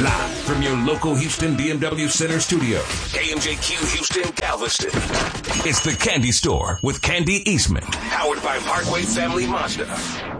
Live from your local Houston BMW Center studio, KMJQ Houston, Galveston. It's the Candy Store with Candy Eastman, powered by Parkway Family Mazda.